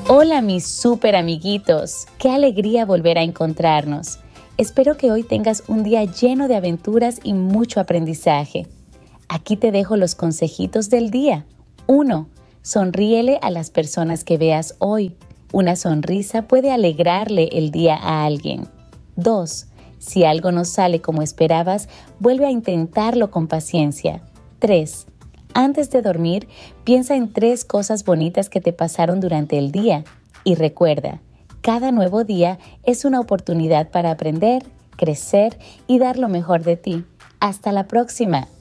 Hola mis súper amiguitos, qué alegría volver a encontrarnos. Espero que hoy tengas un día lleno de aventuras y mucho aprendizaje. Aquí te dejo los consejitos del día. 1. Sonríele a las personas que veas hoy. Una sonrisa puede alegrarle el día a alguien. 2. Si algo no sale como esperabas, vuelve a intentarlo con paciencia. 3. Antes de dormir, piensa en 3 cosas bonitas que te pasaron durante el día. Y recuerda, cada nuevo día es una oportunidad para aprender, crecer y dar lo mejor de ti. Hasta la próxima.